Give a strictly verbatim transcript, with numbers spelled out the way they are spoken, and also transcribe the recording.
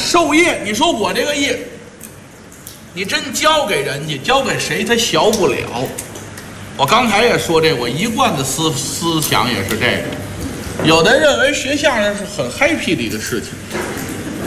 授业，你说我这个业，你真交给人家，交给谁他学不了。我刚才也说这，我一贯的思思想也是这个。有的认为学相声是很 happy 的一个事情，